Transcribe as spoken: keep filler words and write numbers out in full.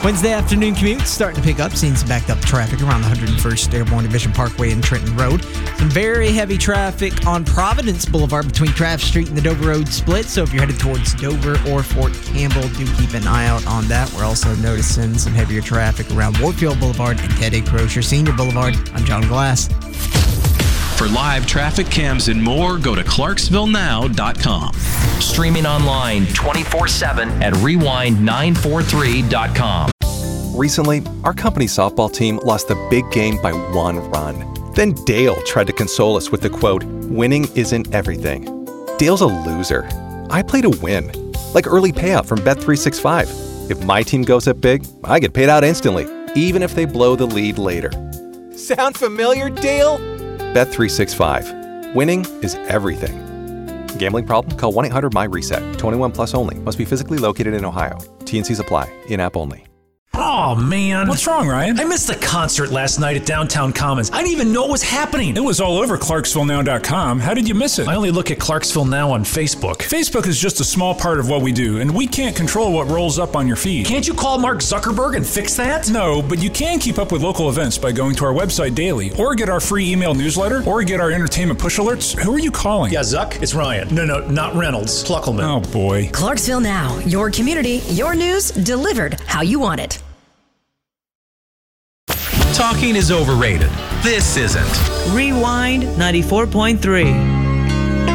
Wednesday afternoon commute starting to pick up. Seeing some backed up traffic around the one hundred first Airborne Division Parkway and Trenton Road. Some very heavy traffic on Providence Boulevard between Travis Street and the Dover Road split. So if you're headed towards Dover or Fort Campbell, do keep an eye out on that. We're also noticing some heavier traffic around Warfield Boulevard and Ted A. Crozier Senior Boulevard. I'm John Glass. For live traffic cams and more, go to clarksville now dot com. Streaming online twenty-four seven at rewind nine four three dot com. Recently, our company softball team lost the big game by one run. Then Dale tried to console us with the quote, "Winning isn't everything." Dale's a loser. I play to win. Like early payout from Bet three sixty-five. If my team goes up big, I get paid out instantly, even if they blow the lead later. Sound familiar, Dale? Bet three sixty-five. Winning is everything. Gambling problem? Call one eight hundred M Y reset. twenty-one plus only. Must be physically located in Ohio. T and Cs apply. In-app only. Oh, man. What's wrong, Ryan? I missed the concert last night at Downtown Commons. I didn't even know what was happening. It was all over clarksville now dot com. How did you miss it? I only look at Clarksville Now on Facebook. Facebook is just a small part of what we do, and we can't control what rolls up on your feed. Can't you call Mark Zuckerberg and fix that? No, but you can keep up with local events by going to our website daily, or get our free email newsletter, or get our entertainment push alerts. Who are you calling? Yeah, Zuck, it's Ryan. No, no, not Reynolds. Pluckelman. Oh, boy. Clarksville Now, your community, your news, delivered how you want it. Talking is overrated. This isn't. Rewind ninety-four point three.